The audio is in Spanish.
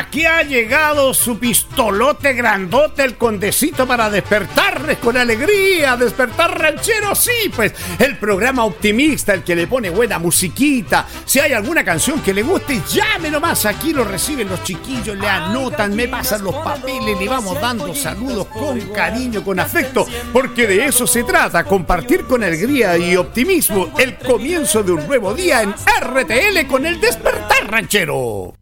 Aquí ha llegado su pistolote grandote, el Condecito, para despertarles con alegría. Despertar ranchero, sí, pues el programa optimista, el que le pone buena musiquita. Si hay alguna canción que le guste, llame nomás. Aquí lo reciben los chiquillos, le anotan, me pasan los papeles, le vamos dando saludos con cariño, con afecto, porque de eso se trata, compartir con alegría y optimismo el comienzo de un nuevo día en RTL con el Despertar Ranchero.